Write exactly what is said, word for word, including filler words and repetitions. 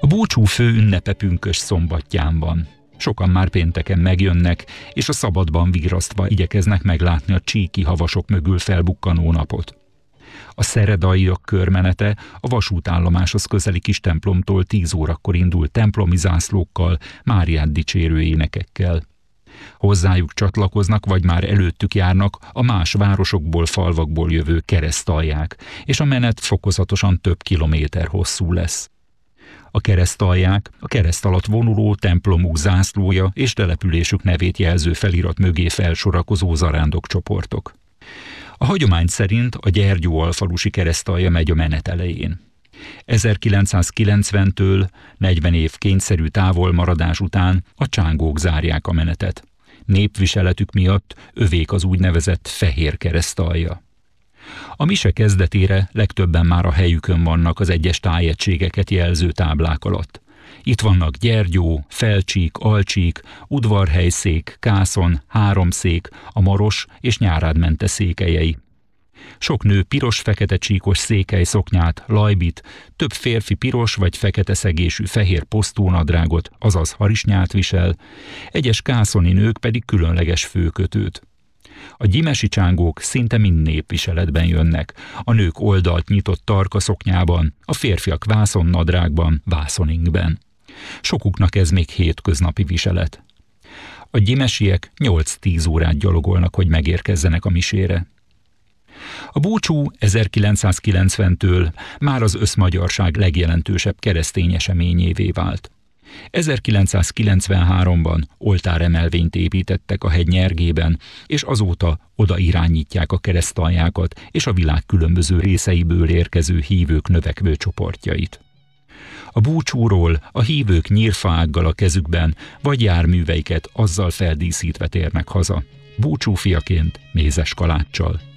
búcsú fő ünnepe pünkös szombatján van. Sokan már pénteken megjönnek, és a szabadban virrasztva igyekeznek meglátni a csíki havasok mögül felbukkanó napot. A szeredaiak körmenete a vasútállomáshoz közeli kis templomtól tíz órakor indul templomi zászlókkal, Máriát dicsérő énekekkel. Hozzájuk csatlakoznak, vagy már előttük járnak a más városokból, falvakból jövő keresztalják, és a menet fokozatosan több kilométer hosszú lesz. A keresztalják a kereszt alatt vonuló templomuk zászlója és településük nevét jelző felirat mögé felsorakozó zarándokcsoportok. A hagyomány szerint a Gyergyóalfalusi keresztalja megy a menet elején. ezerkilencszázkilencventől negyven év kényszerű távolmaradás után a csángók zárják a menetet. Népviseletük miatt övék az úgynevezett fehér keresztalja. A mise kezdetére legtöbben már a helyükön vannak az egyes tájegységeket jelző táblák alatt. Itt vannak Gyergyó, Felcsík, Alcsík, Udvarhelyszék, Kászon, Háromszék, a Maros és Nyárádmente székelyei. Sok nő piros-fekete csíkos székely szoknyát, lajbit, több férfi piros vagy fekete szegésű fehér posztónadrágot, azaz harisnyát visel, egyes kászoni nők pedig különleges főkötőt. A gyimesi csángók szinte mind népviseletben jönnek, a nők oldalt nyitott tarka szoknyában, a férfiak vászonnadrágban, vászoningsben. Sokuknak ez még hétköznapi viselet. A gyimesiek nyolc-tíz órát gyalogolnak, hogy megérkezzenek a misére. A búcsú ezerkilencszázkilencventől már az összmagyarság legjelentősebb keresztény eseményévé vált. ezerkilencszázkilencvenháromban oltáremelvényt építettek a hegy nyergében, és azóta oda irányítják a keresztaljákat és a világ különböző részeiből érkező hívők növekvő csoportjait. A búcsúról a hívők nyírfaággal a kezükben, vagy járműveiket azzal feldíszítve térnek haza. Búcsúfiaként mézes kaláccsal.